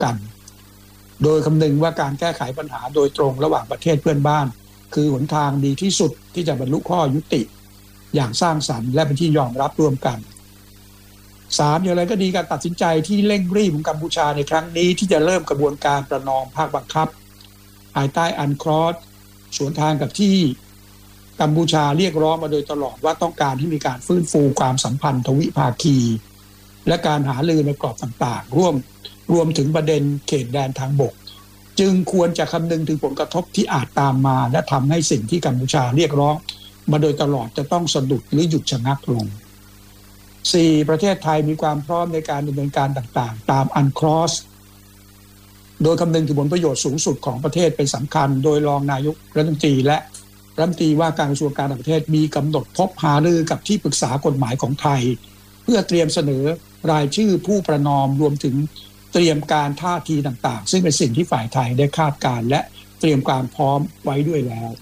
กันโดยคำนึงว่าการแก้ไขปัญหาโดยตรงระหว่างประเทศเพื่อนบ้านคือหนทางดีที่สุดที่จะบรรลุข้อยุติอย่างสร้างสรรค์และเป็นที่ยอมรับร่วมกัน3อย่างไรก็ดีการตัดสินใจที่เร่งรีบของกัมพูชาในครั้งนี้ที่จะเริ่มกระบวนการประนอมภาคบังคับภายใต้อันคลอสสวนทางกับที่กัมพูชาเรียกร้องมาโดยตลอดว่าต้องการที่มีการฟื้นฟูความสัมพันธ์ทวิภาคีและการหารือในกรอบต่างๆรวมถึงประเด็นเขตแดนทางบกจึงควรจะคำนึงถึงผลกระทบที่อาจตามมาและทำให้สิ่งที่กัมพูชาเรียกร้องมาโดยตลอดจะต้องสะดุดหรือหยุดชะงักลง4ประเทศไทยมีความพร้อมในการดำเนินการต่างๆตามอันคลอสโดยคำนึงถึงผลประโยชน์สูงสุดของประเทศเป็นสำคัญโดยรองนายกรัฐมนตรีและรัฐมนตรีว่าการกระทรวงการต่างประเทศมีกำหนดพบหารือกับที่ปรึกษากฎหมายของไทยเพื่อเตรียมเสนอรายชื่อผู้ประนอมรวมถึงเตรียมการท่าทีต่างๆซึ่งเป็นสิ่งที่ฝ่ายไทยได้คาดการและเตรียมการพร้อมไว้ด้วยแล้ว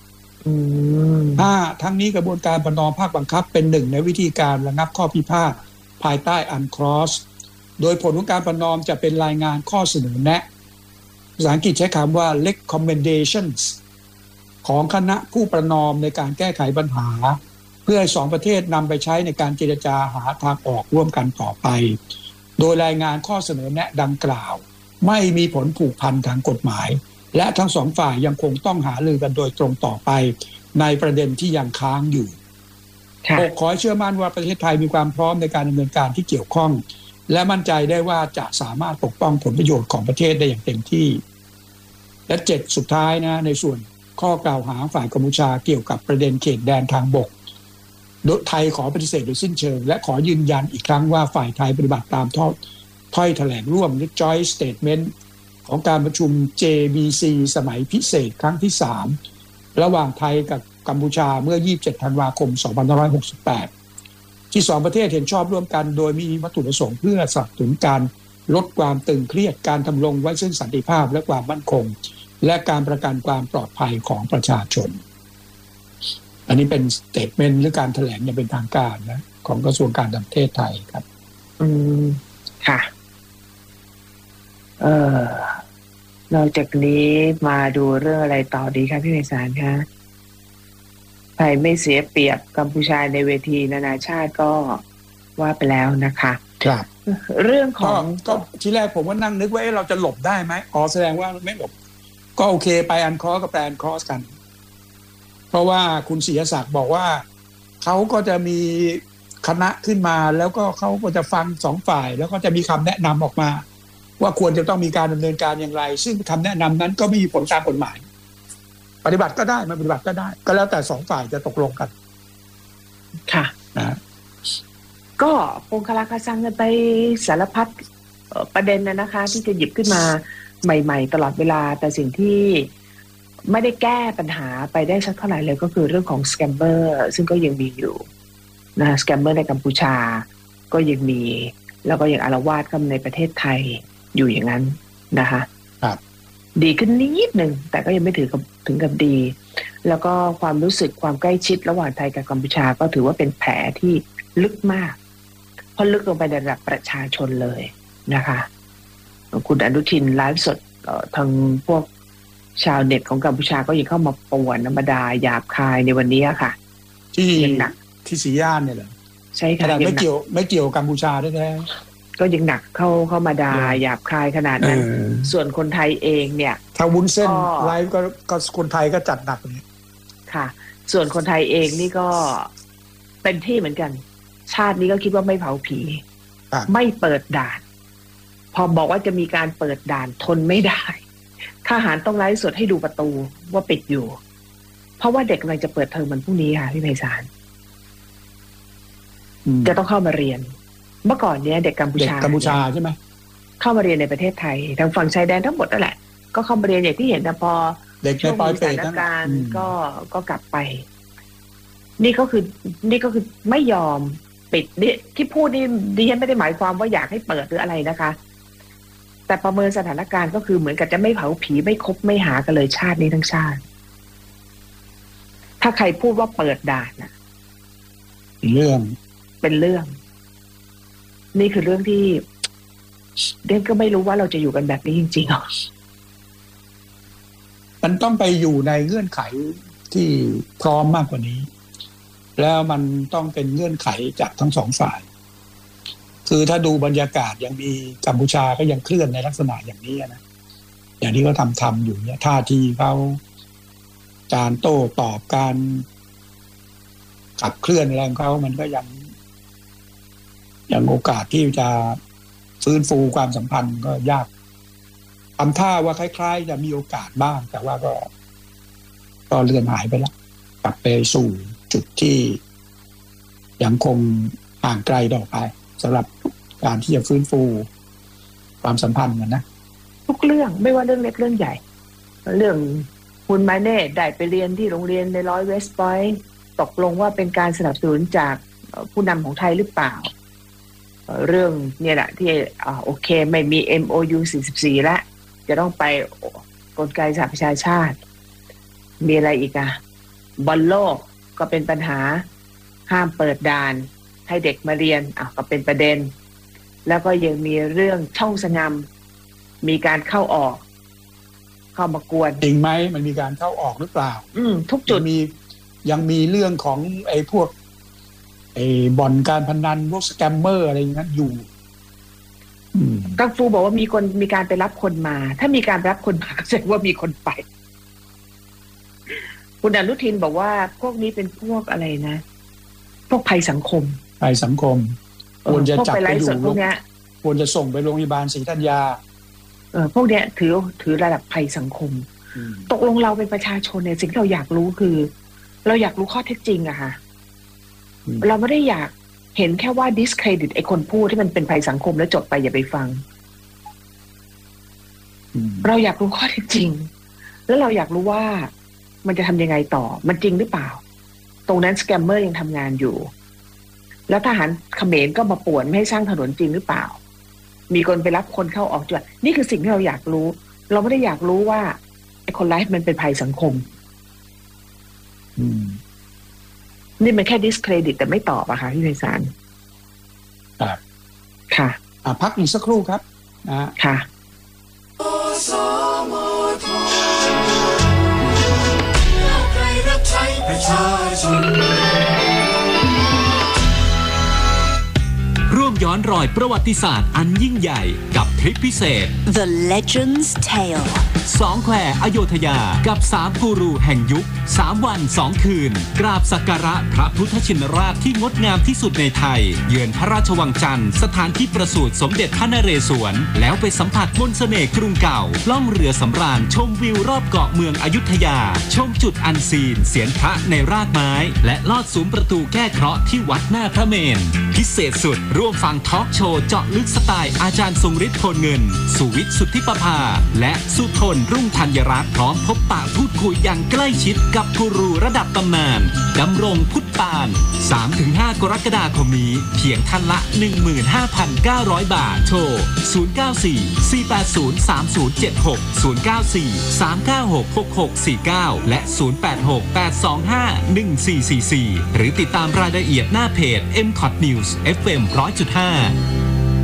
ทั้งนี้กระบวนการประนอมภาคบังคับเป็นหนึ่งในวิธีการระงับข้อพิพาทภายใต้อันคลอสโดยผลของการประนอมจะเป็นรายงานข้อเสนอแนะภาษาอังกฤษใช้คำว่า recommendations ของคณะผู้ประนอมในการแก้ไขปัญหาเพื่อให้2ประเทศนำไปใช้ในการเจรจาหาทางออกร่วมกันต่อไปโดยรายงานข้อเสนอแนะดังกล่าวไม่มีผลผูกพันทางกฎหมายและทั้งสองฝ่ายยังคงต้องหารือกันโดยตรงต่อไปในประเด็นที่ยังค้างอยู่ขอให้เชื่อมั่นว่าประเทศไทยมีความพร้อมในการดำเนินการที่เกี่ยวข้องและมั่นใจได้ว่าจะสามารถปกป้องผลประโยชน์ของประเทศได้อย่างเต็มที่และ7สุดท้ายนะในส่วนข้อกล่าวหาฝ่ายกัมพูชาเกี่ยวกับประเด็นเขตแดนทางบกโดยไทยขอปฏิเสธโดยสิ้นเชิงและขอยืนยันอีกครั้งว่าฝ่ายไทยปฏิบัติตามถ้อยแถลงร่วมหรือ Joint Statement ของการประชุม JBC สมัยพิเศษครั้งที่3ระหว่างไทยกับกัมพูชาเมื่อ27ธันวาคม2568ที่2ประเทศเห็นชอบร่วมกันโดยมีวัตถุประสงค์เพื่อสนับสนุนการลดความตึงเครียดการทำรงไว้ซึ่งสันติภาพและความมั่นคงและการประกันความปลอดภัยของประชาชนอันนี้เป็นสเตทเมนต์หรือการแถลงอย่างเป็นทางการนะของกระทรวงการต่างประเทศไทยครับค่ะนอกจากนี้มาดูเรื่องอะไรต่อดีคะพี่ไพศาลคะไทยไม่เสียเปรียบกัมพูชาในเวทีนานาชาติก็ว่าไปแล้วนะคะครับเรื่องของก็ทีแรกผมก็นั่งนึกว่าเราจะหลบได้ไหมแสดงว่าไม่หลบก็โอเคไปอันคลอสกับแปลอันคลอสกันเพราะว่าคุณศรีศักดิ์บอกว่าเขาก็จะมีคณะขึ้นมาแล้วก็เขาก็จะฟัง2ฝ่ายแล้วก็จะมีคำแนะนำออกมาว่าควรจะต้องมีการดำเนินการอย่างไรซึ่งคำแนะนำนั้นก็ไม่มีผลตามกฎหมายปฏิบัติก็ได้ไม่ปฏิบัติก็ได้ก็แล้วแต่2ฝ่ายจะตกลงกันค่ะนะก็คงคลาคาซังกันไปสารพัดประเด็นนะคะที่จะหยิบขึ้นมาใหม่ๆตลอดเวลาแต่สิ่งที่ไม่ได้แก้ปัญหาไปได้สักเท่าไหร่เลยก็คือเรื่องของสแกมเบอร์ซึ่งก็ยังมีอยู่นะสแกมเบอร์ในกัมพูชาก็ยังมีแล้วก็ยังอาละวาดเข้ามาในประเทศไทยอยู่อย่างนั้นนะคะครับดีขึ้นนิดหนึ่งแต่ก็ยังไม่ถึงกับดีแล้วก็ความรู้สึกความใกล้ชิดระหว่างไทยกับกัมพูชาก็ถือว่าเป็นแผลที่ลึกมากเพราะลึกลงไปในระดับประชาชนเลยนะคะคุณอนุทินไลฟ์สดทางพวกชาวเน็ตของกัมพูชาก็ยังเข้ามาป่วนธรรมดาหยาบคายในวันนี้ค่ะที่สีย่านเนี่ยเหรอใช่ค่ะไม่เกี่ยวกัมพูชาแท้ๆก็ยังหนักเข้ามาด่าหยาบคายขนาดนั้นส่วนคนไทยเองเนี่ยทางวุ้นเส้นไลฟ์ก็คนไทยก็จัดหนักเลยค่ะส่วนคนไทยเองนี่ก็เป็นที่เหมือนกันชาตินี้ก็คิดว่าไม่เผาผีไม่เปิดด่านพอบอกว่าจะมีการเปิดด่านทนไม่ได้ทหารต้องไลฟ์สดให้ดูประตูว่าปิดอยู่เพราะว่าเด็กกำลังจะเปิดเทอมวันพรุ่งนี้ค่ะพี่ไพศาลจะต้องเข้ามาเรียนเมื่อก่อนเนี้ยเด็กกัมพูชาใช่ไหมเข้ามาเรียนในประเทศไทยทางฝั่งชายแดนทั้งหมดนั่นแหละก็เข้ามาเรียนอย่างที่เห็นนะพอช่วงสถานการณ์ก็กลับไปนี่ก็คือไม่ยอมปิดนี่ที่พูดนี่ดิฉันไม่ได้หมายความว่าอยากให้เปิดหรืออะไรนะคะแต่ประเมินสถานการณ์ก็คือเหมือนกับจะไม่เผาผีไม่คบไม่หากันเลยชาตินี้ทั้งชาติถ้าใครพูดว่าเปิดด่านนะเป็นเรื่องนี่คือเรื่องที่เดนก็ไม่รู้ว่าเราจะอยู่กันแบบนี้จริงๆหรอมันต้องไปอยู่ในเงื่อนไขที่พร้อมมากกว่านี้แล้วมันต้องเป็นเงื่อนไขจากทั้งสองฝ่ายคือถ้าดูบรรยากาศยังมีกัมพูชาก็ยังเคลื่อนในลักษณะอย่างนี้นะอย่างที่เขาทำอยู่เนี่ยท่าทีเขาการโต้ตอบการขับเคลื่อนอะไรของเขามันก็ยังโอกาสที่จะฟื้นฟูความสัมพันธ์ก็ยากทำท่าว่าคล้ายๆจะมีโอกาสบ้างแต่ว่าก็เลื่อนหายไปแล้วกลับไปสู่จุดที่ยังคงห่างไกลต่อไปสำหรับการที่จะฟื้นฟูความสัมพันธ์กันนะทุกเรื่องไม่ว่าเรื่องเล็กเรื่องใหญ่เรื่องคุณมาเน่ได้ไปเรียนที่โรงเรียนใน100 West Point ตกลงว่าเป็นการสนับสนุนจากผู้นำของไทยหรือเปล่าเรื่องเนี่ยแหละที่โอเคไม่มี MOU 44แล้วจะต้องไปกลไกสหประชาชาติมีอะไรอีกบอลโลกก็เป็นปัญหาห้ามเปิดด่านให้เด็กมาเรียนก็เป็นประเด็นแล้วก็ยังมีเรื่องช่องสงำมีการเข้าออกเข้ามากวนจริงไหมมันมีการเข้าออกหรือเปล่าทุกจุดยังมีเรื่องของไอ้พวกไอ้บ่อนการพนันพวกสแกมเมอร์อะไรอย่างนั้นอยู่กังฟูบอกว่ามีการไปรับคนมาถ้ามีการรับคนมาก็แสดงว่ามีคนไปคุณอนุทินบอกว่าพวกนี้เป็นพวกอะไรนะพวกภัยสังคมควรจะจับไปดูควรจะส่งไปโรงพยาบาลศรีธัญญาพวกเนี้ยถือระดับภัยสังคมตกลงเราเป็นประชาชนเนี่ยสิ่งที่เราอยากรู้คือเราอยากรู้ข้อเท็จจริงอะค่ะเราไม่ได้อยากเห็นแค่ว่า discredit ไอ้คนพูดที่มันเป็นภัยสังคมแล้วจบไปอย่าไปฟังเราอยากรู้ข้อเท็จจริงแล้วเราอยากรู้ว่ามันจะทำยังไงต่อมันจริงหรือเปล่าตรงนั้นสแกมเมอร์ยังทำงานอยู่แล้วทหารเขมรก็มาป่วนไม่ให้สร้างถนนจริงหรือเปล่ามีคนไปรับคนเข้าออกจุดนี่คือสิ่งที่เราอยากรู้เราไม่ได้อยากรู้ว่าไอ้คนร้ายมันเป็นภัยสังคมนี่มันแค่ discredit แต่ไม่ตอบอะค่ะพี่ไพศาลครับค่ะพักอีกสักครู่ครับนะค่ะร่วมย้อนรอยประวัติศาสตร์อันยิ่งใหญ่กับทริปพิเศษ The Legend's Tale 2 แควอโยธยากับ3กูรูแห่งยุค3 วัน 2 คืนกราบสักการะพระพุทธชินราชที่งดงามที่สุดในไทยเยือนพระราชวังจันทร์สถานที่ประสูติสมเด็จพระนเรศวรแล้วไปสัมผัสมนต์เสน่ห์กรุงเก่าล่องเรือสำราญชมวิวรอบเกาะเมืองอยุธยาชมจุดอันซีนเสียนพระในรากไม้และลอดซุ้มประตูแก้เคราะห์ที่วัดหน้าพระเมรุพิเศษสุดร่วมฟังทอล์กโชว์เจาะลึกสไตล์อาจารย์ทรงฤทธิ์โพลเงินสุวิทย์สุทธิประภาและสุทนรุ่งธัญรัตน์พร้อมพบปะพูดคุยอย่างใกล้ชิดกับกูรูระดับตำนานดำรงพุทธปาน 3-5 กรกฎาคมนี้เพียงท่านละ 15,900 บาทโทร 094-480-3076 094-396-6649 และ 086-825-1444 หรือติดตามรายละเอียดหน้าเพจ MCOT News FM 100.5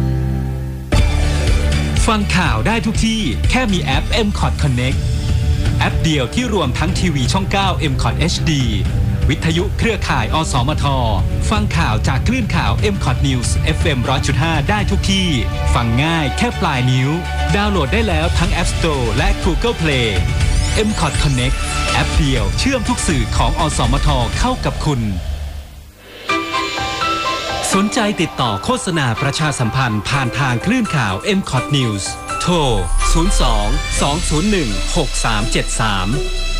ฟังข่าวได้ทุกที่แค่มีแอป MCOT Connect แอปเดียวที่รวมทั้งทีวีช่อง 9 MCOT HD วิทยุเครือข่ายอสมทฟังข่าวจากคลื่นข่าว MCOT News FM 100.5 ได้ทุกที่ฟังง่ายแค่ปลายนิ้วดาวน์โหลดได้แล้วทั้ง App Store และ Google Play MCOT Connect แอปเดียวเชื่อมทุกสื่อของอสมทเข้ากับคุณสนใจติดต่อโฆษณาประชาสัมพันธ์ผ่านทางคลื่นข่าว MCOT News โทร 02-201-6373